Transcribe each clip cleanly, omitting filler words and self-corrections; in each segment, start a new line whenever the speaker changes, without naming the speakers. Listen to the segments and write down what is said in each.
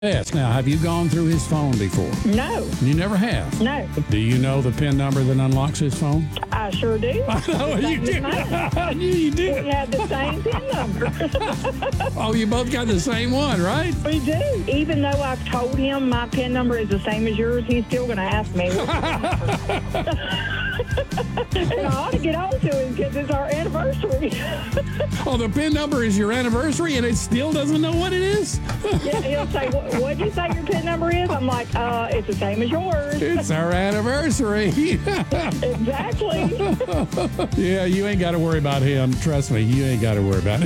Yes. Now, have you gone through his phone before?
No,
You never have?
no.
Do you know the PIN number that unlocks his phone?
I sure do.
I know you
Same as
did.
mine.
I knew you
We
did.
have the same PIN number.
Oh, you both got the same one, right?
We do. Even though I've told him my PIN number is the same as yours, he's still going to ask me. And I ought to get on to him because it's our anniversary.
Oh, the PIN number is your anniversary and it still doesn't know what it is?
Yeah, he'll say, what'd you say your PIN number is? I'm like, it's the same as yours.
It's our anniversary.
Exactly.
Yeah, you ain't got to worry about him. Trust me, you ain't got to worry about him.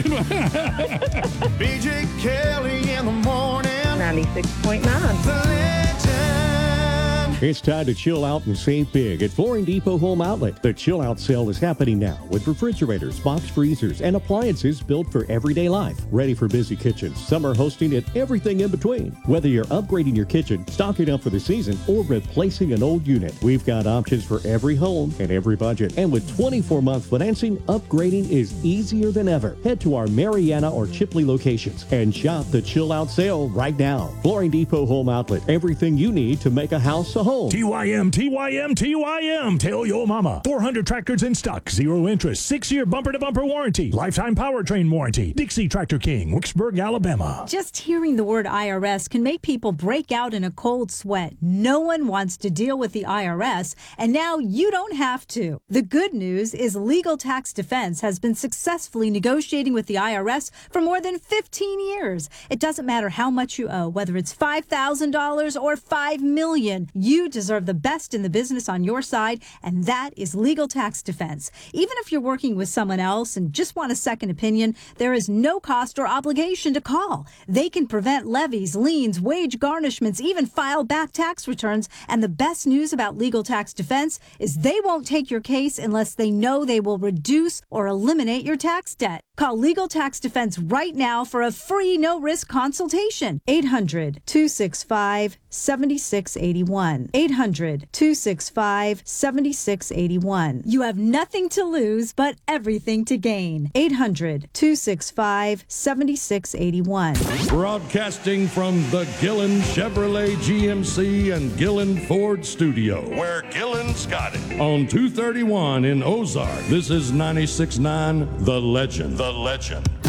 BJ Kelly in the morning.
96.9.
The legend.
It's time to chill out and save big at Flooring Depot Home Outlet. The chill out sale is happening now with refrigerators, box freezers, and appliances built for everyday life. Ready for busy kitchens, summer hosting, and everything in between. Whether you're upgrading your kitchen, stocking up for the season, or replacing an old unit, we've got options for every home and every budget. And with 24-month financing, upgrading is easier than ever. Head to our Mariana or Chipley locations and shop the chill out sale right now. Flooring Depot Home Outlet. Everything you need to make a house a home.
TYM, TYM, TYM. Tell your mama. 400 tractors in stock, 0 interest, 6-year bumper-to-bumper warranty, lifetime powertrain warranty. Dixie Tractor King, Wicksburg, Alabama.
Just hearing the word IRS can make people break out in a cold sweat. No one wants to deal with the IRS, and now you don't have to. The good news is Legal Tax Defense has been successfully negotiating with the IRS for more than 15 years. It doesn't matter how much you owe, whether it's $5,000 or $5 million. You deserve the best in the business on your side, and that is Legal Tax Defense. Even if you're working with someone else and just want a second opinion, there is no cost or obligation to call. They can prevent levies, liens, wage garnishments, even file back tax returns. And the best news about Legal Tax Defense is they won't take your case unless they know they will reduce or eliminate your tax debt. Call Legal Tax Defense right now for a free no-risk consultation. 800-265-7681. 800-265-7681. You have nothing to lose but everything to gain. 800-265-7681.
Broadcasting from the Gillen Chevrolet GMC and Gillen Ford studio,
Where Gillen's got it.
on 231 in Ozark. This is 96.9 The Legend.
The legend.